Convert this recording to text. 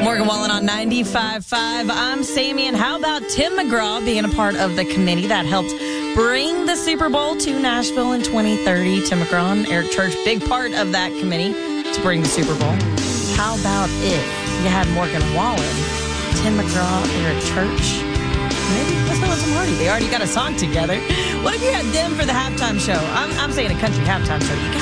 Morgan Wallen on 95.5. I'm Sammy, and how about Tim McGraw being a part of the committee that helped bring the Super Bowl to Nashville in 2030? Tim McGraw and Eric Church, big part of that committee to bring the Super Bowl. How about if you had Morgan Wallen, Tim McGraw, Eric Church? Maybe let's go on some party. They already got a song together. What if you had them for the halftime show? I'm saying a country halftime show. You got